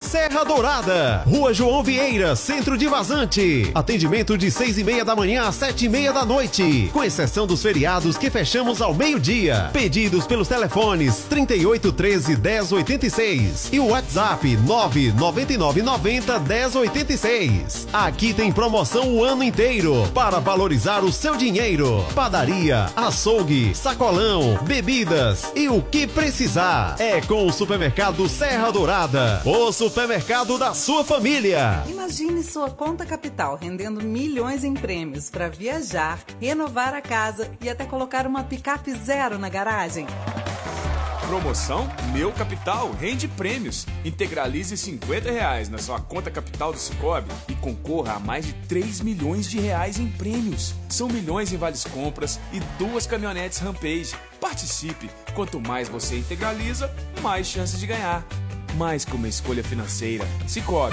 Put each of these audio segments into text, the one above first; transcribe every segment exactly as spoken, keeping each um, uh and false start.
Serra Dourada, Rua João Vieira, centro de Vazante. Atendimento de seis e meia da manhã às sete e meia da noite, com exceção dos feriados que fechamos ao meio-dia. Pedidos pelos telefones trinta e oito, treze, dez, oitenta e seis e o WhatsApp nove nove nove nove zero, dez, oitenta e seis. Aqui tem promoção o ano inteiro para valorizar o seu dinheiro. Padaria, açougue, sacolão, bebidas e o que precisar. É com o Supermercado Serra Dourada, o supermercado da sua família. Imagine sua conta capital rendendo milhões em prêmios para viajar, renovar a casa e até colocar uma picape zero na garagem. Promoção Meu Capital rende prêmios. Integralize cinquenta reais na sua conta capital do Sicoob e concorra a mais de três milhões de reais em prêmios. São milhões em vales compras e duas caminhonetes Rampage. Participe! Quanto mais você integraliza, mais chances de ganhar. Mais que uma escolha financeira. Sicoob.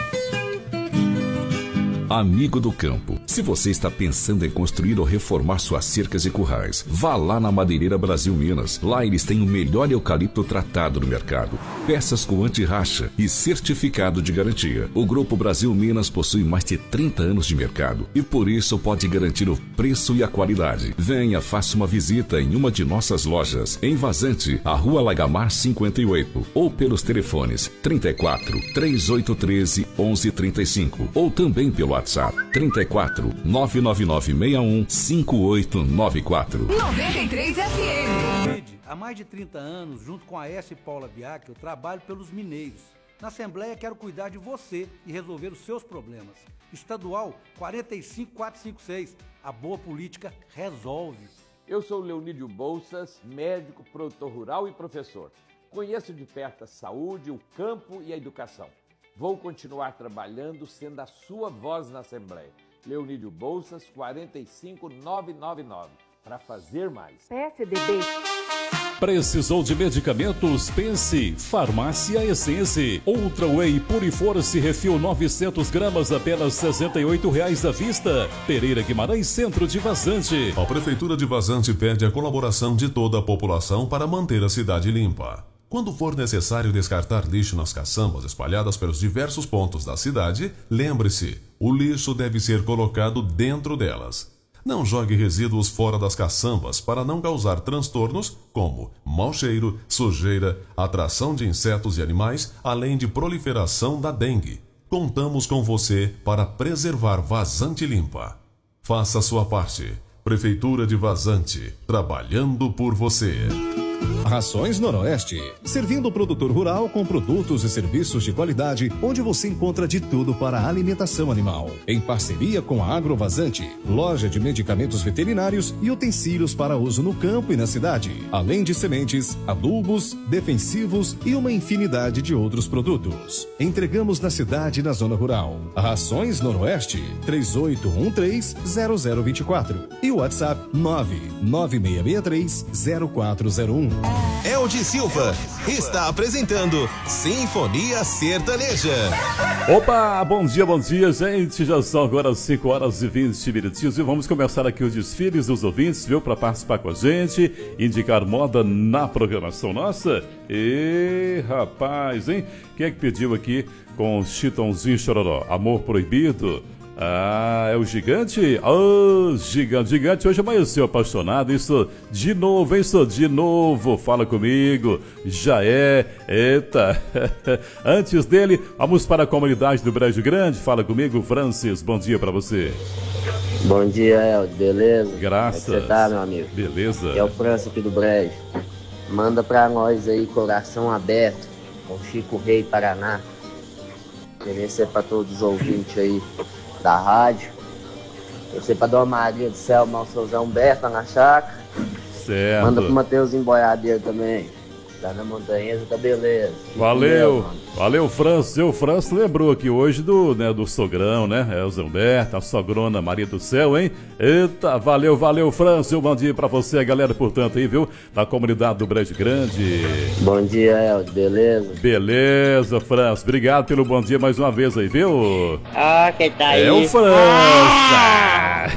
Amigo do campo, se você está pensando em construir ou reformar suas cercas e currais, vá lá na Madeireira Brasil Minas. Lá eles têm o melhor eucalipto tratado no mercado. Peças com anti-racha e certificado de garantia. O Grupo Brasil Minas possui mais de trinta anos de mercado e por isso pode garantir o preço e a qualidade. Venha, faça uma visita em uma de nossas lojas, em Vazante, a Rua Lagamar cinquenta e oito, ou pelos telefones trinta e quatro, trinta e oito, treze, onze, trinta e cinco, ou também pelo WhatsApp trinta e quatro, nove nove nove seis um, cinco oito nove quatro. noventa e três F M. Há mais de trinta anos, junto com a S. Paula Biac, eu trabalho pelos mineiros. Na Assembleia quero cuidar de você e resolver os seus problemas. Estadual quatro cinco quatro cinco seis. A boa política resolve. Eu sou Leonídio Bolsas, médico, produtor rural e professor. Conheço de perto a saúde, o campo e a educação. Vou continuar trabalhando sendo a sua voz na Assembleia. Leonídio Bolsas, quatro cinco nove nove nove. Para fazer mais. P S D B. Precisou de medicamentos? Pense. Farmácia Essence. Ultra Whey Puriforce Refil novecentos gramas, apenas sessenta e oito reais à vista. Pereira Guimarães, centro de Vazante. A Prefeitura de Vazante pede a colaboração de toda a população para manter a cidade limpa. Quando for necessário descartar lixo nas caçambas espalhadas pelos diversos pontos da cidade, lembre-se, o lixo deve ser colocado dentro delas. Não jogue resíduos fora das caçambas para não causar transtornos como mau cheiro, sujeira, atração de insetos e animais, além de proliferação da dengue. Contamos com você para preservar Vazante limpa. Faça a sua parte. Prefeitura de Vazante, trabalhando por você. Rações Noroeste, servindo o produtor rural com produtos e serviços de qualidade, onde você encontra de tudo para a alimentação animal. Em parceria com a Agrovazante, loja de medicamentos veterinários e utensílios para uso no campo e na cidade, além de sementes, adubos, defensivos e uma infinidade de outros produtos. Entregamos na cidade e na zona rural. Rações Noroeste, três oito um três, zero zero dois quatro e o WhatsApp nove nove seis seis três, zero quatro zero um. Eldi Silva está apresentando Sinfonia Sertaneja. Opa, bom dia, bom dia, gente. Já são agora cinco horas e vinte minutinhos e vamos começar aqui os desfiles dos ouvintes, viu? Para participar com a gente, indicar moda na programação nossa. E rapaz, hein? Quem é que pediu aqui com Chitãozinho Chororó? Amor Proibido? Ah, é o Gigante? Oh, Gigante, Gigante hoje amanheceu apaixonado, isso de novo, hein, isso de novo, fala comigo, já é, eita, antes dele, vamos para a comunidade do Brejo Grande, fala comigo, Francis, bom dia pra você. Bom dia, Elde, beleza? Graças. Como é que você tá, meu amigo? Beleza. É o Francis aqui do Brejo, manda pra nós aí, Coração Aberto, com Chico Rei, Paraná, querer ser pra todos os ouvintes aí da rádio. Eu sei pra Dona Maria do Céu, mal seu Zé Humberto na chácara. Certo. Manda pro Matheus Emboiadeiro também. Tá na montanha, tá beleza. Valeu, valeu, Francis. O Francis lembrou aqui hoje do, né, do sogrão, né? É o Zé Humberto, a sogrona Maria do Céu, hein? Eita, valeu, valeu, Francis. Um bom dia pra você, galera, portanto, aí, viu? Da comunidade do Brejo Grande. Bom dia, Elde, beleza? Beleza, Francis. Obrigado pelo bom dia mais uma vez aí, viu? Ah, quem tá aí? É o Francis. Ah!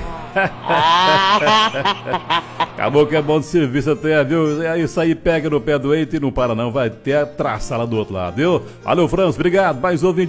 Acabou que é bom de serviço até, viu? Isso aí pega no pé do eito e não para não, vai até traçar lá do outro lado, viu? Valeu, Franz, obrigado, mais ouvinte.